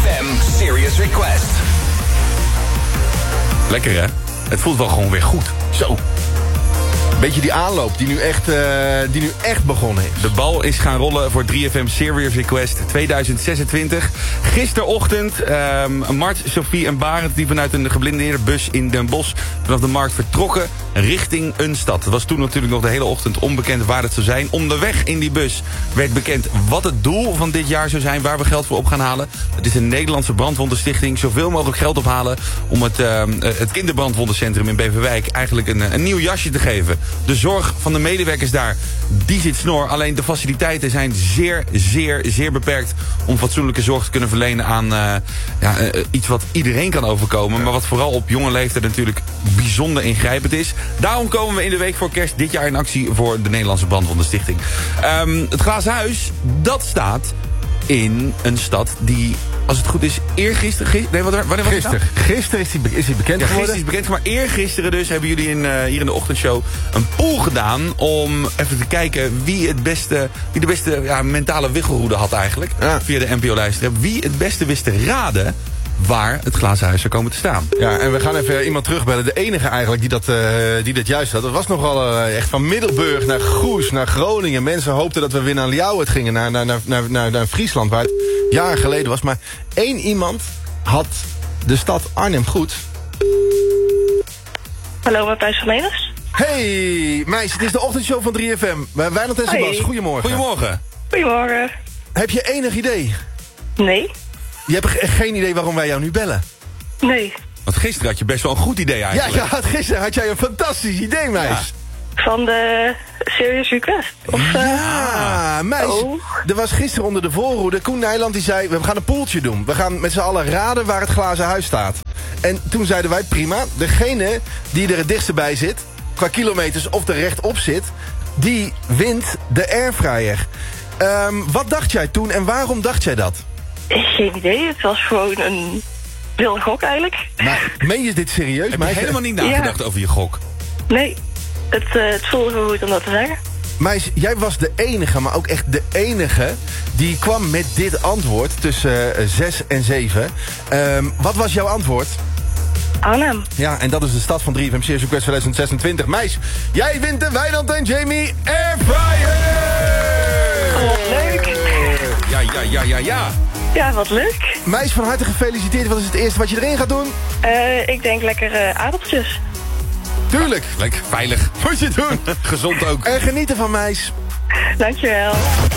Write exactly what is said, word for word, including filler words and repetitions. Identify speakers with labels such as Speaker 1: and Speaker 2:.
Speaker 1: M Serious Request.
Speaker 2: Lekker hè? Het voelt wel gewoon weer goed. Zo.
Speaker 3: Beetje die aanloop die nu echt, uh, die nu echt begonnen is.
Speaker 2: De bal is gaan rollen voor drie F M Serious Request tweeduizend zesentwintig. Gisterochtend, um, Mart, Sophie en Barend... die vanuit een geblindeerde bus in Den Bosch... vanaf de markt vertrokken richting een stad. Het was toen natuurlijk nog de hele ochtend onbekend waar het zou zijn. Onderweg in die bus werd bekend wat het doel van dit jaar zou zijn... waar we geld voor op gaan halen. Het is een Nederlandse brandwondenstichting. Zoveel mogelijk geld ophalen om het, uh, het kinderbrandwondencentrum in Beverwijk... eigenlijk een, een nieuw jasje te geven. De zorg van de medewerkers daar, die zit snor. Alleen de faciliteiten zijn zeer, zeer, zeer beperkt... om fatsoenlijke zorg te kunnen verlenen aan uh, ja, uh, iets wat iedereen kan overkomen... maar wat vooral op jonge leeftijd natuurlijk bijzonder ingrijpend is. Daarom komen we in de week voor kerst dit jaar in actie... voor de Nederlandse Brandwondenstichting. Um, het Glazen Huis, dat staat in een stad die... als het goed is, eergisteren... Gis, nee, wat, wanneer was
Speaker 3: Gisteren.
Speaker 2: het nou?
Speaker 3: Gisteren is hij is hij bekend
Speaker 2: Ja,
Speaker 3: geworden.
Speaker 2: gisteren is bekend, maar eergisteren dus hebben jullie in, uh, hier in de ochtendshow een poll gedaan om even te kijken wie het beste, wie de beste ja, mentale wiggelroede had eigenlijk.
Speaker 3: Ja.
Speaker 2: Via de N P O-lijst. Wie het beste wist te raden waar het glazen huis zou komen te staan.
Speaker 3: Ja, en we gaan even iemand terugbellen. De enige eigenlijk die dat, uh, die dat juist had. Dat was nogal uh, echt van Middelburg naar Goes, naar Groningen. Mensen hoopten dat we weer naar Ljouwert gingen, naar, naar, naar, naar, naar, naar Friesland, waar het jaren geleden was. Maar één iemand had de stad Arnhem goed.
Speaker 4: Hallo, met Thijs van Leners.
Speaker 3: Hey, meisje, het is de ochtendshow van drie F M. Wijnand en Sebas,
Speaker 4: Hey.
Speaker 3: goedemorgen.
Speaker 2: Goedemorgen.
Speaker 4: Goedemorgen.
Speaker 3: Heb je enig idee?
Speaker 4: Nee?
Speaker 3: Je hebt echt geen idee waarom wij jou nu bellen.
Speaker 4: Nee.
Speaker 2: Want gisteren had je best wel een goed idee
Speaker 3: Ja,
Speaker 2: eigenlijk.
Speaker 3: ja, gisteren had jij een fantastisch idee, meis.
Speaker 2: Ja.
Speaker 4: Van de Serious Request. Of, uh,
Speaker 3: Ja, meis.
Speaker 4: Oh.
Speaker 3: Er was gisteren onder de voorhoede Koen Nijland die zei... we gaan een poeltje doen. We gaan met z'n allen raden waar het glazen huis staat. En toen zeiden wij, prima. Degene die er het dichtste bij zit... qua kilometers of er rechtop zit... die wint de airfryer. Um, wat dacht jij toen en waarom dacht jij dat?
Speaker 4: Geen idee. Het was gewoon een wilde gok eigenlijk.
Speaker 3: Maar meen je dit serieus,
Speaker 2: Heb je
Speaker 3: meisje?
Speaker 2: helemaal niet nagedacht
Speaker 4: Ja.
Speaker 2: over je gok?
Speaker 4: Nee. Het, uh, het voelde gewoon goed om dat te zeggen.
Speaker 3: Meis, jij was de enige, maar ook echt de enige... die kwam met dit antwoord tussen uh, zes en zeven. Um, wat was jouw antwoord?
Speaker 4: Arnhem.
Speaker 3: Ja, en dat is de stad van drie F M Serious Request tweeduizend zesentwintig. Meis, jij wint de Wijnand en Jamie Airfryer!
Speaker 4: Oh, wat leuk.
Speaker 2: Ja, ja, ja, ja, ja.
Speaker 4: Ja, wat leuk.
Speaker 3: Meis, van harte gefeliciteerd. Wat is het eerste wat je erin gaat doen?
Speaker 4: Uh, ik denk lekker uh, aardappeltjes.
Speaker 3: Tuurlijk,
Speaker 2: Lekker, veilig.
Speaker 3: moet je doen.
Speaker 2: Gezond ook.
Speaker 3: En genieten van, meis.
Speaker 4: Dankjewel.